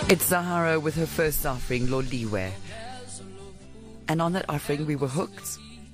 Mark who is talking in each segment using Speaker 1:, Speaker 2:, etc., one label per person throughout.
Speaker 1: It's Zahara with her first offering, Loliwe. And on that offering, we were hooked.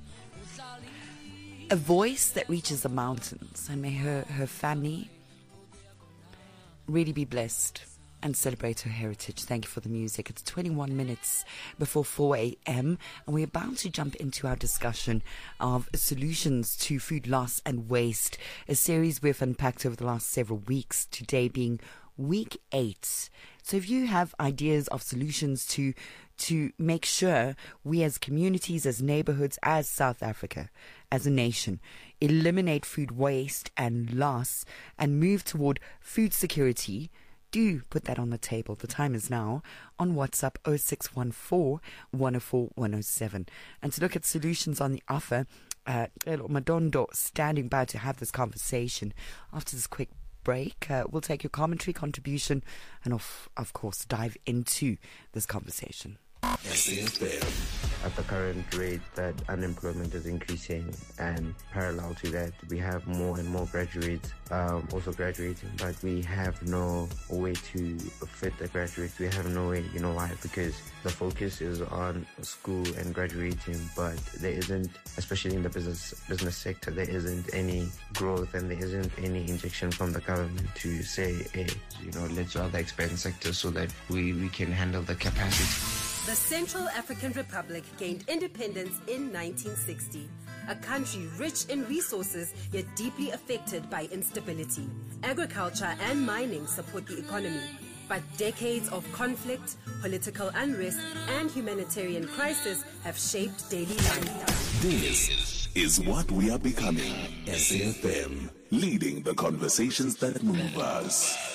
Speaker 1: A voice that reaches the mountains, and may her family really be blessed and celebrate her heritage. Thank you for the music. It's 21 minutes before 4 a.m. and we're about to jump into our discussion of solutions to food loss and waste, a series we've unpacked over the last several weeks, today being week 8. So if you have ideas of solutions to make sure we as communities, as neighborhoods, as South Africa, as a nation, eliminate food waste and loss and move toward food security, do put that on the table. The time is now on WhatsApp 0614 104 107. And to look at solutions on the offer, Madondo standing by to have this conversation after this quick break. We'll take your commentary, contribution, and of course dive into this conversation.
Speaker 2: At the current rate that unemployment is increasing, and parallel to that, we have more and more graduates also graduating, but we have no way to fit the graduates. We have no way, you know why? Because the focus is on school and graduating, but there isn't, especially in the business sector, there isn't any growth and there isn't any injection from the government to say, hey, let's other expand sectors so that we can handle the capacity.
Speaker 3: The Central African Republic gained independence in 1960, a country rich in resources yet deeply affected by instability. Agriculture and mining support the economy, but decades of conflict, political unrest, and humanitarian crisis have shaped daily life.
Speaker 4: This is what we are becoming. SAFM, leading the conversations that move us.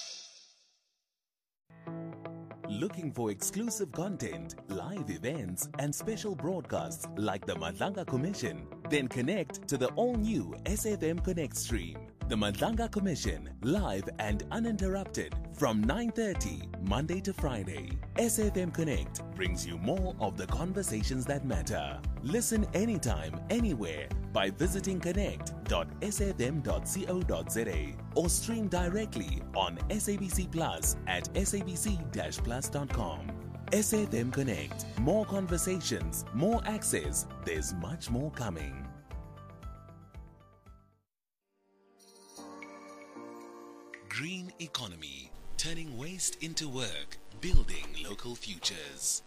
Speaker 4: Looking for exclusive content, live events, and special broadcasts like the Madlanga Commission? Then connect to the all-new SAFM Connect stream. The Madlanga Commission, live and uninterrupted from 9:30 Monday to Friday. SAFM Connect brings you more of the conversations that matter. Listen anytime, anywhere by visiting connect.safm.co.za or stream directly on SABC Plus at sabc-plus.com. SAFM Connect. More conversations, more access. There's much more coming. Green economy, turning waste into work, building local futures.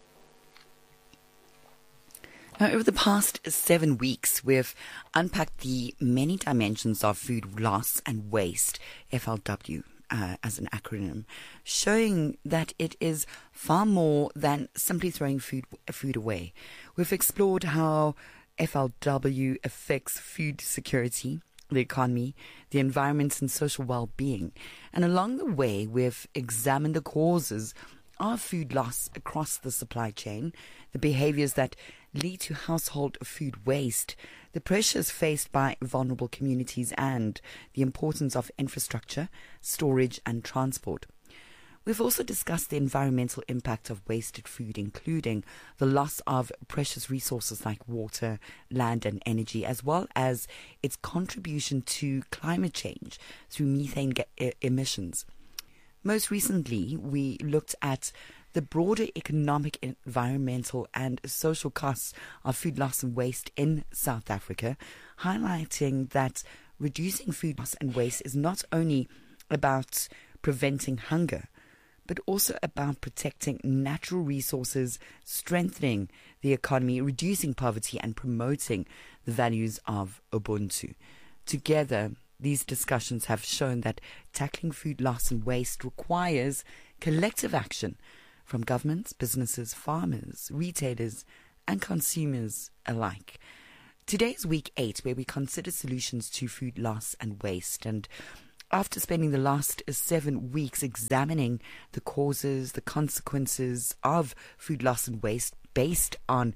Speaker 1: Now, over the past 7 weeks, we've unpacked the many dimensions of food loss and waste, FLW as an acronym, showing that it is far more than simply throwing food away. We've explored how FLW affects food security, the economy, the environment, and social well-being. And along the way, we've examined the causes of food loss across the supply chain, the behaviors that lead to household food waste, the pressures faced by vulnerable communities, and the importance of infrastructure, storage, and transport. We've also discussed the environmental impact of wasted food, including the loss of precious resources like water, land, and energy, as well as its contribution to climate change through methane emissions. Most recently, we looked at the broader economic, environmental, and social costs of food loss and waste in South Africa, highlighting that reducing food loss and waste is not only about preventing hunger, but also about protecting natural resources, strengthening the economy, reducing poverty, and promoting the values of Ubuntu. Together, these discussions have shown that tackling food loss and waste requires collective action from governments, businesses, farmers, retailers, and consumers alike. Today is week 8, where we consider solutions to food loss and waste. And after spending the last 7 weeks examining the causes, the consequences of food loss and waste based on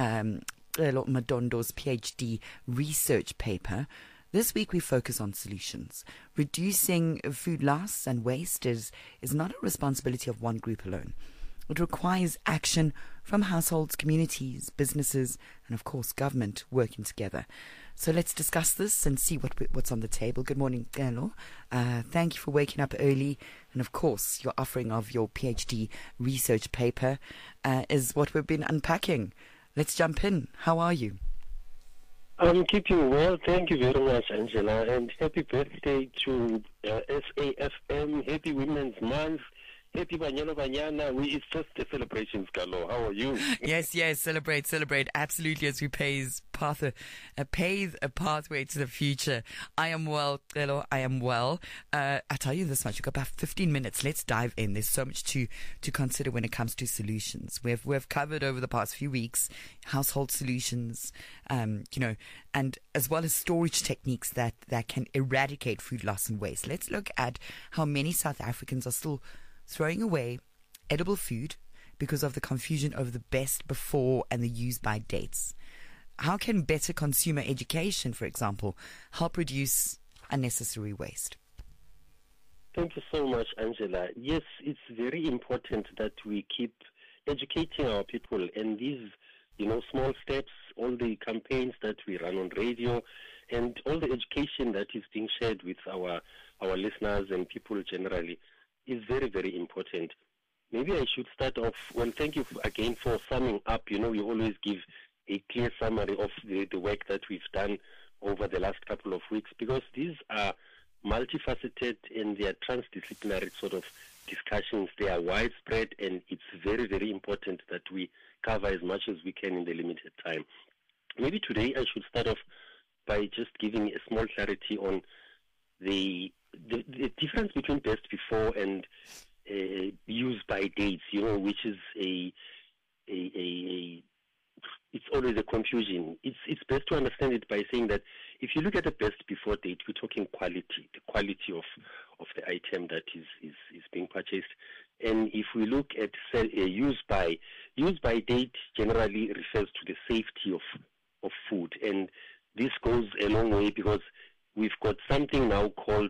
Speaker 1: Madondo's PhD research paper, this week we focus on solutions. Reducing food loss and waste is not a responsibility of one group alone. It requires action from households, communities, businesses, and of course government working together. So let's discuss this and see what's on the table. Good morning, Gelo. Thank you for waking up early. And of course, your offering of your PhD research paper is what we've been unpacking. Let's jump in. How are you?
Speaker 5: I'm keeping well. Thank you very much, Angela. And happy birthday to SAFM. Happy Women's Month. Happy Banyana. It's just a celebration, Galo. How are you?
Speaker 1: Yes. Celebrate. Absolutely, as we pave a pathway to the future. I am well, Gelo. I am well. I tell you this much. We've got about 15 minutes. Let's dive in. There's so much to consider when it comes to solutions. We've covered over the past few weeks household solutions, and as well as storage techniques that can eradicate food loss and waste. Let's look at how many South Africans are still throwing away edible food because of the confusion over the best before and the use by dates. How can better consumer education, for example, help reduce unnecessary waste?
Speaker 5: Thank you so much, Angela. Yes, it's very important that we keep educating our people, and these, small steps, all the campaigns that we run on radio, and all the education that is being shared with our listeners and people generally is very, very important. Maybe I should start off. Well, thank you again for summing up. We always give a clear summary of the work that we've done over the last couple of weeks, because these are multifaceted and they are transdisciplinary sort of discussions. They are widespread, and it's very, very important that we cover as much as we can in the limited time. Maybe today I should start off by just giving a small clarity on the difference between best before and use by dates, which is it's always a confusion. It's best to understand it by saying that if you look at the best before date, we're talking quality, the quality of the item that is being purchased. And if we look at use by date generally refers to the safety of food. And this goes a long way because we've got something now called,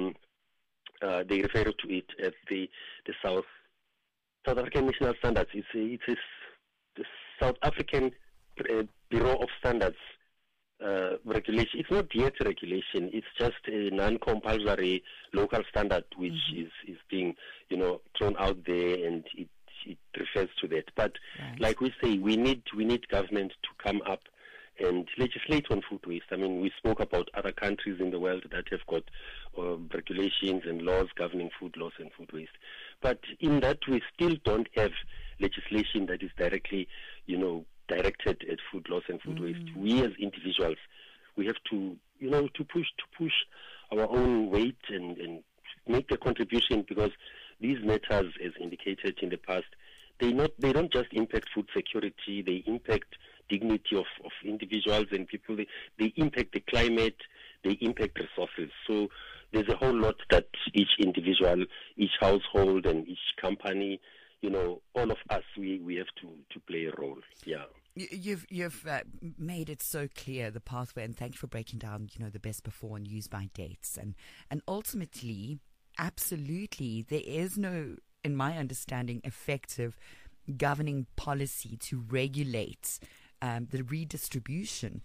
Speaker 5: they refer to it as the South African National Standards. It's the South African Bureau of Standards regulation. It's not yet a regulation. It's just a non-compulsory local standard which is being, thrown out there, and it refers to that. But like we say, we need government to come up and legislate on food waste. I mean, we spoke about other countries in the world that have got regulations and laws governing food loss and food waste. But in that, we still don't have legislation that is directly, directed at food loss and food waste. We as individuals, we have to, to push our own weight and make a contribution, because these matters, as indicated in the past, they don't just impact food security, they impact dignity of individuals and people. They impact the climate, they impact resources. So there's a whole lot that each individual, each household, and each company, all of us, we have to play a role. Yeah.
Speaker 1: You've made it so clear, the pathway, and thank you for breaking down, the best before and use by dates. And ultimately, absolutely, there is no, in my understanding, effective governing policy to regulate the redistribution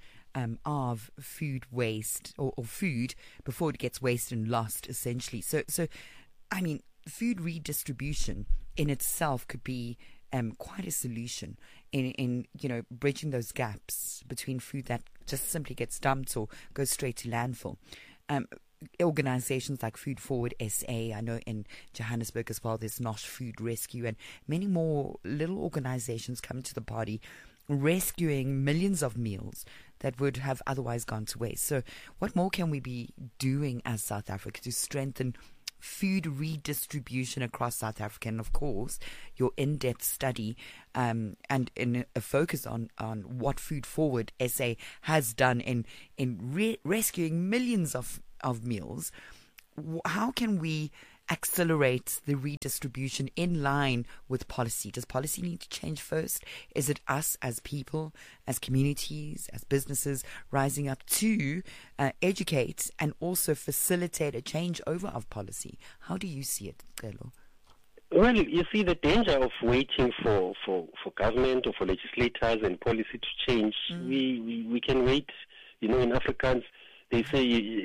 Speaker 1: of food waste or food before it gets wasted and lost, essentially. So I mean, food redistribution in itself could be quite a solution in bridging those gaps between food that just simply gets dumped or goes straight to landfill. Organizations like Food Forward SA, I know in Johannesburg as well, there's Nosh Food Rescue, and many more little organizations coming to the party, rescuing millions of meals that would have otherwise gone to waste. So what more can we be doing as South Africa to strengthen food redistribution across South Africa? And of course, your in-depth study and in a focus on what Food Forward SA has done in rescuing millions of meals. How can we accelerate the redistribution in line with policy? Does policy need to change first? Is it us as people, as communities, as businesses rising up to educate and also facilitate a changeover of policy? How do you see it, Gelo?
Speaker 5: Well, you see, the danger of waiting for government or for legislators and policy to change, we can wait in Afrikaans, they say,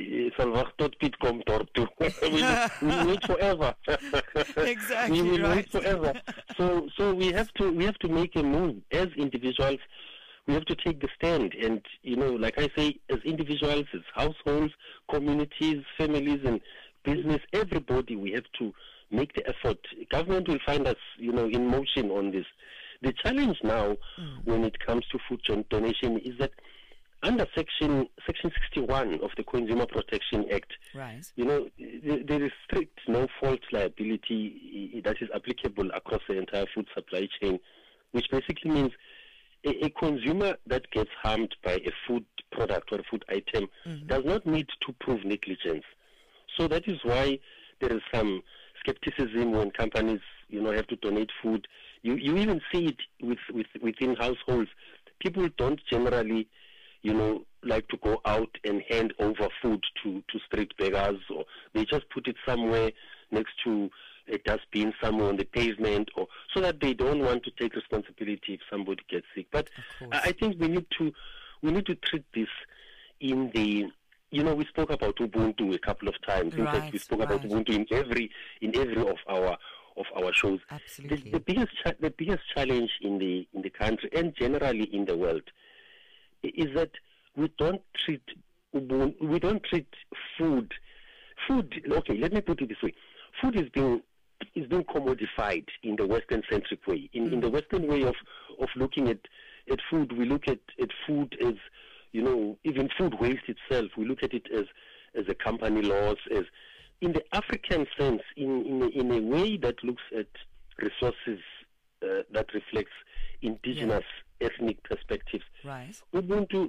Speaker 5: we wait forever.
Speaker 1: Exactly,
Speaker 5: we will
Speaker 1: right.
Speaker 5: wait forever. So we have to make a move as individuals. We have to take the stand, and like I say, as individuals, as households, communities, families, and business, everybody, we have to make the effort. Government will find us, in motion on this. The challenge now, when it comes to food donation, is that under Section 61 of the Consumer Protection Act,
Speaker 1: Right.
Speaker 5: there is strict no-fault liability that is applicable across the entire food supply chain, which basically means a consumer that gets harmed by a food product or a food item does not need to prove negligence. So that is why there is some skepticism when companies, have to donate food. You even see it within households. People don't generally, like to go out and hand over food to street beggars, or they just put it somewhere next to a dustbin somewhere on the pavement, or so that they don't want to take responsibility if somebody gets sick. But I think we need to treat this in the. We spoke about Ubuntu a couple of times. In fact, we spoke about Ubuntu in every of our shows.
Speaker 1: Absolutely.
Speaker 5: The biggest challenge in the country and generally in the world is that we don't treat Ubuntu, we don't treat food. Okay, let me put it this way: food is being commodified in the Western-centric way. In the Western way of looking at food, we look at food as, even food waste itself, we look at it as a company loss, as in the African sense, in a way that looks at resources that reflects indigenous ethnic perspectives.
Speaker 1: Right.
Speaker 5: Ubuntu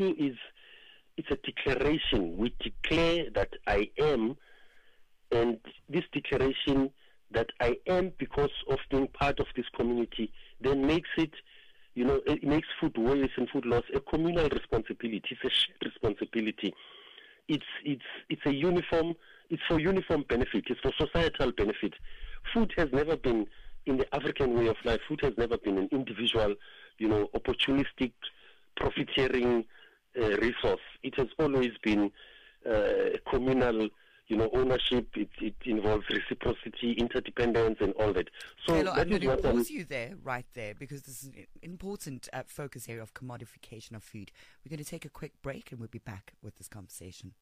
Speaker 5: it's a declaration. We declare that I am, and this declaration that I am because of being part of this community then makes it, it makes food waste and food loss a communal responsibility. It's a shared responsibility. It's a uniform. It's for uniform benefit. It's for societal benefit. Food has never been, in the African way of life, food has never been an individual, opportunistic, profiteering resource. It has always been communal, ownership. It involves reciprocity, interdependence, and all that. So
Speaker 1: Taylor, I'm
Speaker 5: that
Speaker 1: going
Speaker 5: is
Speaker 1: to
Speaker 5: what
Speaker 1: pause you there, right there, because this is an important focus area of commodification of food. We're going to take a quick break, and we'll be back with this conversation.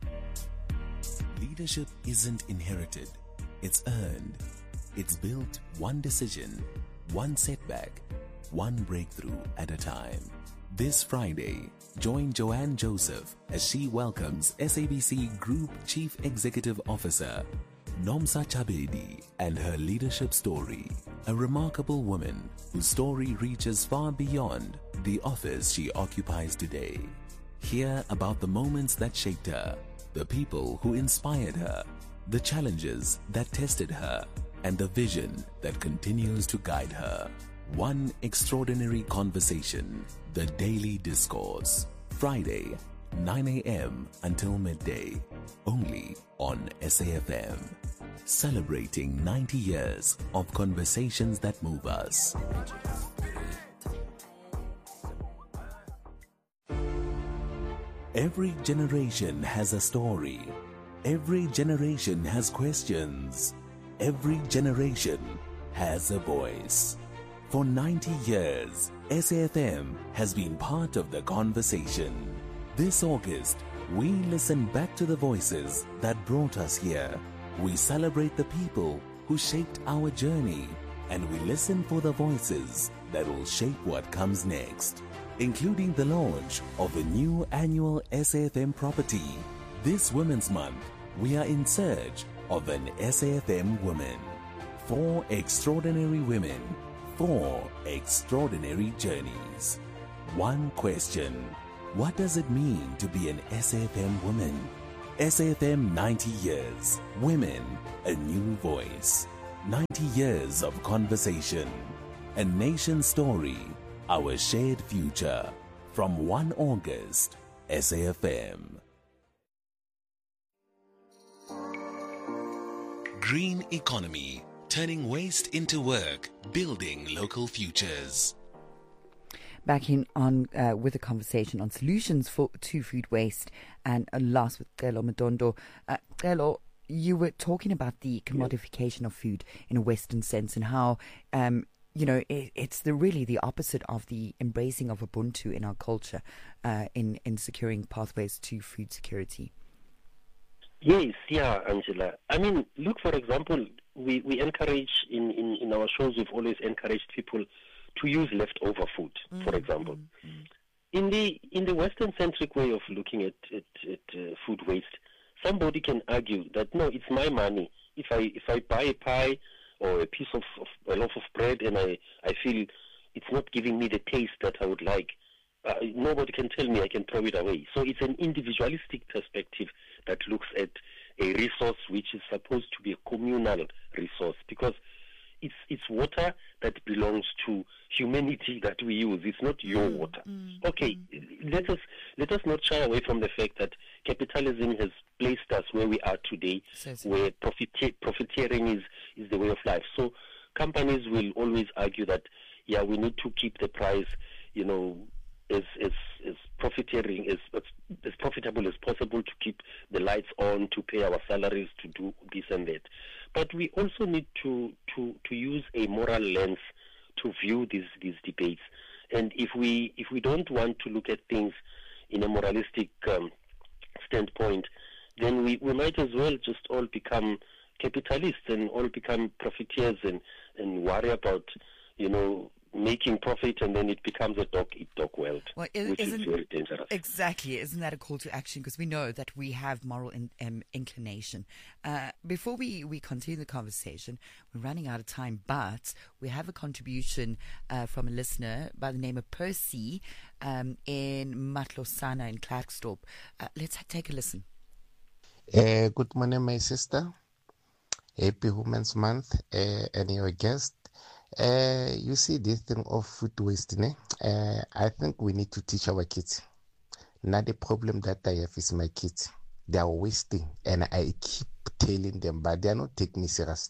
Speaker 4: Leadership isn't inherited, it's earned. It's built one decision, one setback, one breakthrough at a time. This Friday, join Joanne Joseph as she welcomes SABC Group Chief Executive Officer Nomsa Chabedi and her leadership story. A remarkable woman whose story reaches far beyond the office she occupies today. Hear about the moments that shaped her, the people who inspired her, the challenges that tested her, and the vision that continues to guide her. One extraordinary conversation, the Daily Discourse. Friday, 9 a.m. until midday. Only on SAFM. Celebrating 90 years of conversations that move us. Every generation has a story. Every generation has questions. Every generation has a voice. For 90 years, SAFM has been part of the conversation. This August, we listen back to the voices that brought us here. We celebrate the people who shaped our journey, and we listen for the voices that will shape what comes next, including the launch of a new annual SAFM property. This Women's Month, we are in search of an SAFM woman. 4 extraordinary women, 4 extraordinary journeys. One question: what does it mean to be an SAFM woman? SAFM 90 years. Women, a new voice. 90 years of conversation. A nation story. Our shared future. From 1 August, SAFM. Green economy. Turning waste into work. Building local futures.
Speaker 1: back in on with a conversation on solutions to food waste and loss with Celo Madondo. Celo, you were talking about the commodification of food in a Western sense and how it's really the opposite of the embracing of Ubuntu in our culture in securing pathways to food security.
Speaker 5: Yes, yeah, Angela. I mean, look, for example, we encourage in our shows, we've always encouraged people to use leftover food, for example. In the Western-centric way of looking at food waste, somebody can argue that, no, it's my money. If I buy a pie or a piece of a loaf of bread and I feel it's not giving me the taste that I would like, nobody can tell me I can throw it away. So it's an individualistic perspective that looks at a resource which is supposed to be a communal resource, because it's water that belongs to humanity that we use. It's not your water. Okay, let us not shy away from the fact that capitalism has placed us where we are today, where profiteering is the way of life. So companies will always argue that, yeah, we need to keep the price, as profiteering as profitable as possible, to keep the lights on, to pay our salaries, to do this and that. But we also need to use a moral lens to view these debates. And if we don't want to look at things in a moralistic standpoint, then we might as well just all become capitalists and all become profiteers and worry about, making profit, and then it becomes a dog-eat-dog world, which is very dangerous.
Speaker 1: Exactly. Isn't that a call to action? Because we know that we have moral inclination. Before we continue the conversation, we're running out of time, but we have a contribution from a listener by the name of Percy in Matlosana in Klerksdorp. Let's take a listen.
Speaker 6: Good morning, my sister. Happy Women's Month and your guest. You see this thing of food waste, I think we need to teach our kids. Now the problem that I have is my kids. They are wasting, and I keep telling them, but they are not taking me serious.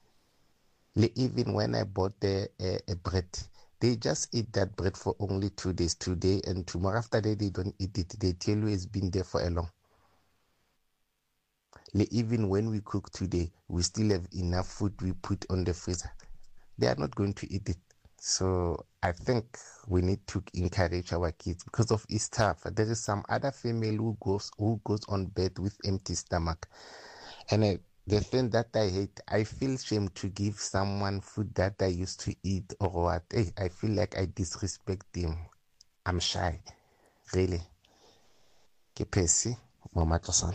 Speaker 6: Even when I bought a bread, they just eat that bread for only 2 days, today and tomorrow. After that, they don't eat it. They tell you it's been there for a long. Even when we cook today, we still have enough food we put on the freezer. They are not going to eat it. So I think we need to encourage our kids because of his stuff. There is some other female who goes on bed with empty stomach. And the thing that I hate, I feel shame to give someone food that I used to eat or what. Hey, I feel like I disrespect them. I'm shy. Really. Percy, Mama Tosan.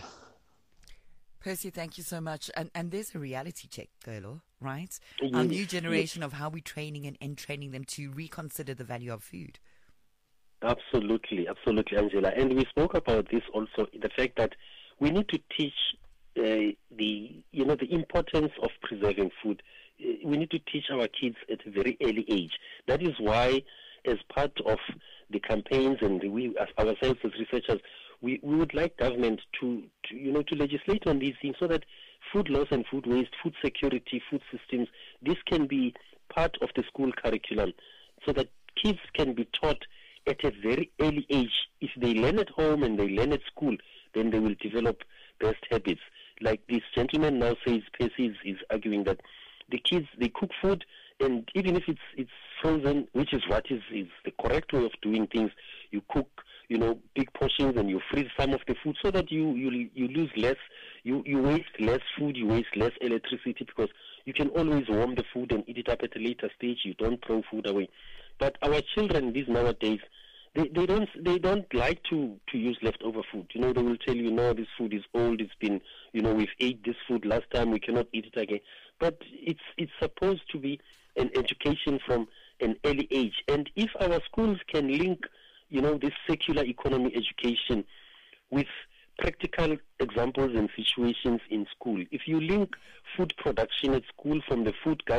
Speaker 1: Percy, thank you so much. And there's a reality check, Celo, right? Our new generation of how we're training and training them to reconsider the value of food.
Speaker 5: Absolutely, Angela. And we spoke about this also, the fact that we need to teach the importance of preserving food. We need to teach our kids at a very early age. That is why, as part of the campaigns, and we ourselves as researchers, we would like government to legislate on these things so that food loss and food waste, food security, food systems, this can be part of the school curriculum so that kids can be taught at a very early age. If they learn at home and they learn at school, then they will develop best habits. Like this gentleman now says, Percy is arguing that the kids, they cook food, and even if it's frozen, which is what is the correct way of doing things, you cook big portions and you freeze some of the food so that you lose less, you waste less food, you waste less electricity, because you can always warm the food and eat it up at a later stage. You don't throw food away. But our children these nowadays, they don't like to use leftover food. They will tell you, no, this food is old, it's been, we've ate this food last time, we cannot eat it again. But it's supposed to be an education from an early age. And if our schools can link this circular economy education with practical examples and situations in school. If you link food production at school from the food